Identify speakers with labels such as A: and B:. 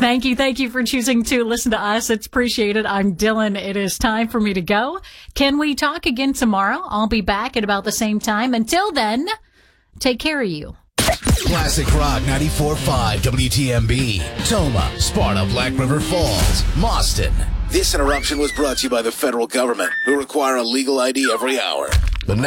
A: Thank you. Thank you for choosing to listen to us. It's appreciated. I'm Dylan. It is time for me to go. Can we talk again tomorrow? I'll be back at about the same time. Until then, take care of you.
B: Classic Rock 94.5 WTMB. Toma, Sparta, Black River Falls, Mauston. This interruption was brought to you by the federal government, who require a legal ID every hour.